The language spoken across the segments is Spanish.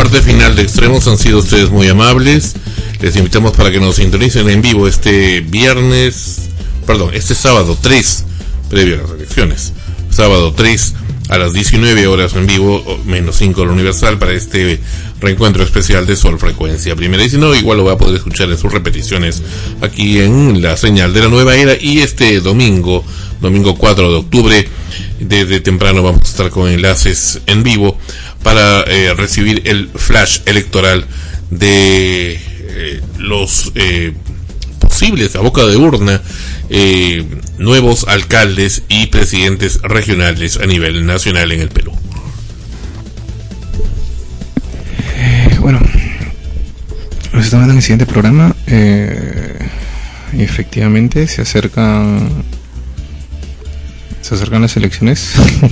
parte final de Extremos. Han sido ustedes muy amables. Les invitamos para que nos sintonicen en vivo este sábado 3, previo a las elecciones. Sábado 3 a las 19 horas en vivo, menos 5 la Universal, para este reencuentro especial de Sol Frecuencia Primera. Y si no, igual lo va a poder escuchar en sus repeticiones aquí en la señal de la Nueva Era. Y este domingo 4 de octubre, desde temprano vamos a estar con enlaces en vivo para recibir el flash electoral de los posibles a boca de urna nuevos alcaldes y presidentes regionales a nivel nacional en el Perú. Bueno, nos estamos en el siguiente programa. Efectivamente se acercan las elecciones.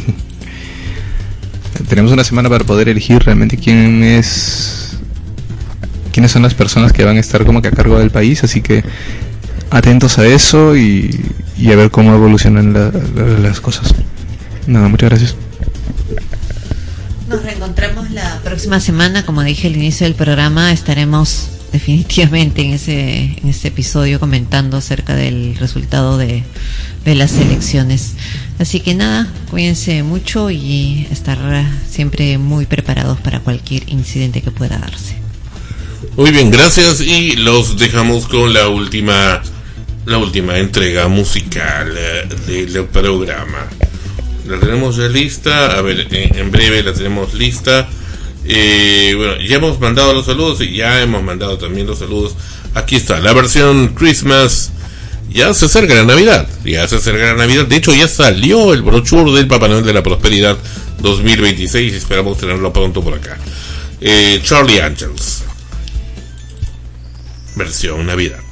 Tenemos una semana para poder elegir realmente quiénes son las personas que van a estar como que a cargo del país, así que atentos a eso y a ver cómo evolucionan las cosas. Nada, muchas gracias. Nos reencontramos la próxima semana. Como dije al inicio del programa, estaremos definitivamente en ese episodio comentando acerca del resultado de las elecciones. Así que nada, cuídense mucho y estar siempre muy preparados para cualquier incidente que pueda darse. Muy bien, gracias, y los dejamos con la última entrega musical del programa. La tenemos ya lista, a ver, en breve la tenemos lista. Bueno, ya hemos mandado los saludos y ya hemos mandado también los saludos. Aquí está, la versión Christmas. Ya se acerca la Navidad. De hecho, ya salió el brochure del Papá Noel de la Prosperidad 2026. Esperamos tenerlo pronto por acá. Charlie Angels, versión Navidad.